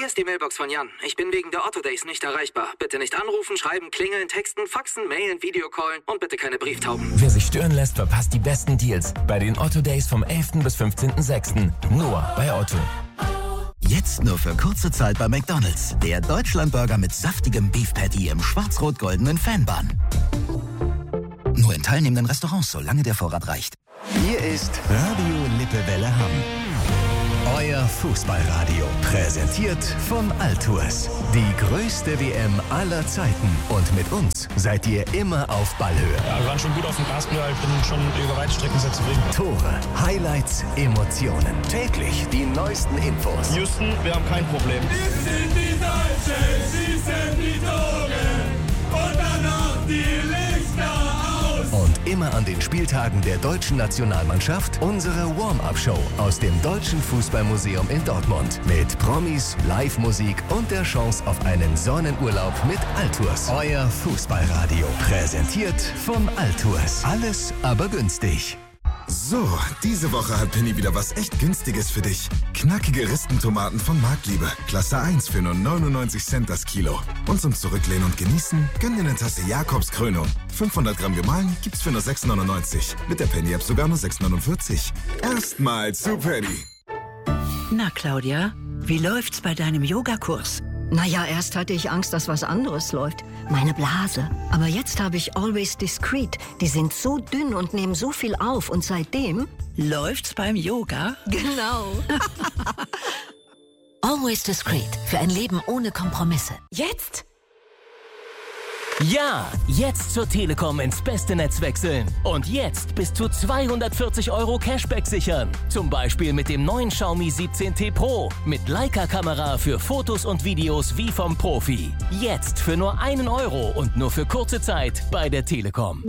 Hier ist die Mailbox von Jan. Ich bin wegen der Otto Days nicht erreichbar. Bitte nicht anrufen, schreiben, klingeln, texten, faxen, mailen, Videocallen und bitte keine Brieftauben. Wer sich stören lässt, verpasst die besten Deals bei den Otto Days vom 11. bis 15.06. Nur bei Otto. Jetzt nur für kurze Zeit bei McDonald's. Der Deutschlandburger mit saftigem Beef Patty im schwarz-rot-goldenen Fanbun. Nur in teilnehmenden Restaurants, solange der Vorrat reicht. Hier ist Radio Lippewelle Hamm. Euer Fußballradio. Präsentiert von Altours. Die größte WM aller Zeiten. Und mit uns seid ihr immer auf Ballhöhe. Ja, wir waren schon gut auf dem Rasenplatz. Ich bin schon über weite Strecken sehr zufrieden. Tore, Highlights, Emotionen. Täglich die neuesten Infos. Houston, wir haben kein Problem. Wir sind die Deutschen, schießen die Tore und danach die Lichter aus. Und immer an den Spieltagen der deutschen Nationalmannschaft unsere Warm-Up-Show aus dem Deutschen Fußballmuseum in Dortmund. Mit Promis, Live-Musik und der Chance auf einen Sonnenurlaub mit Altours. Euer Fußballradio. Präsentiert von Altours. Alles aber günstig. So, diese Woche hat Penny wieder was echt Günstiges für dich. Knackige Ristentomaten von Marktliebe. Klasse 1 für nur 99 Cent das Kilo. Und zum Zurücklehnen und Genießen, gönn dir eine Tasse Jakobskrönung. 500 Gramm gemahlen gibt's für nur 6,99. Mit der Penny-App sogar nur 6,49. Erstmal zu Penny. Na, Claudia, wie läuft's bei deinem Yogakurs? Naja, erst hatte ich Angst, dass was anderes läuft. Meine Blase. Aber jetzt habe ich Always Discreet. Die sind so dünn und nehmen so viel auf. Und seitdem... Läuft's beim Yoga? Genau. Always Discreet. Für ein Leben ohne Kompromisse. Jetzt? Ja, jetzt zur Telekom ins beste Netz wechseln. Und jetzt bis zu 240 € Cashback sichern. Zum Beispiel mit dem neuen Xiaomi 17T Pro. Mit Leica-Kamera für Fotos und Videos wie vom Profi. Jetzt für nur 1 Euro und nur für kurze Zeit bei der Telekom.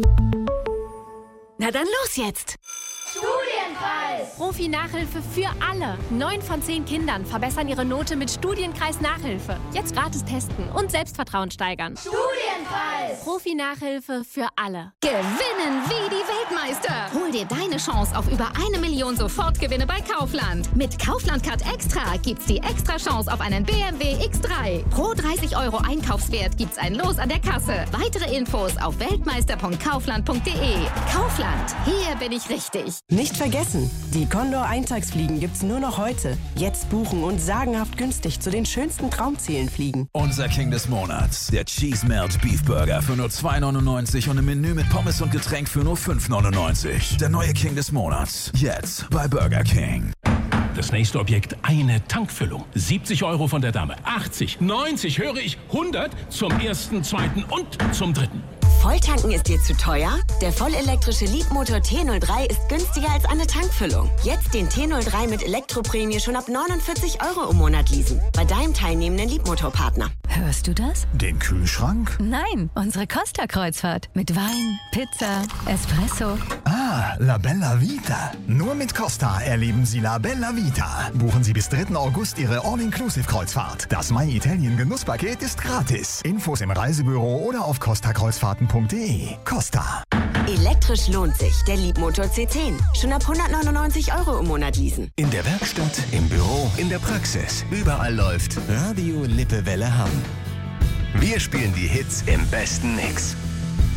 Na dann los jetzt! Studienkreis! Profi-Nachhilfe für alle. 9 von 10 Kindern verbessern ihre Note mit Studienkreis-Nachhilfe. Jetzt gratis testen und Selbstvertrauen steigern. Studienkreis! Profi-Nachhilfe für alle. Gewinnen wie die Weltmeister! Hol dir deine Chance auf über 1 Million Sofortgewinne bei Kaufland. Mit Kaufland Card Extra gibt's die extra Chance auf einen BMW X3. Pro 30 € Einkaufswert gibt's ein Los an der Kasse. Weitere Infos auf weltmeister.kaufland.de. Kaufland, hier bin ich richtig. Nicht vergessen, die Condor Eintagsfliegen gibt's nur noch heute. Jetzt buchen und sagenhaft günstig zu den schönsten Traumzielen fliegen. Unser King des Monats, der Cheese Melt Beef Burger für nur 2,99 und im Menü mit Pommes und Getränk für nur 5,99. Der neue King des Monats, jetzt bei Burger King. Das nächste Objekt, eine Tankfüllung. 70 € von der Dame, 80, 90, höre ich, 100 zum ersten, zweiten und zum dritten. Volltanken ist dir zu teuer? Der vollelektrische Leapmotor T03 ist günstiger als eine Tankfüllung. Jetzt den T03 mit Elektroprämie schon ab 49 € im Monat leasen. Bei deinem teilnehmenden Leapmotor-Partner. Hörst du das? Den Kühlschrank? Nein, unsere Costa-Kreuzfahrt. Mit Wein, Pizza, Espresso. Ah, La Bella Vita. Nur mit Costa erleben Sie La Bella Vita. Buchen Sie bis 3. August Ihre All-Inclusive-Kreuzfahrt. Das My Italien Genusspaket ist gratis. Infos im Reisebüro oder auf costakreuzfahrten.de. Costa. Elektrisch lohnt sich. Der Leapmotor C10. Schon ab 199 € im Monat leasen. In der Werkstatt, im Büro, in der Praxis. Überall läuft Radio Lippewelle Hamm. Wir spielen die Hits im besten Mix.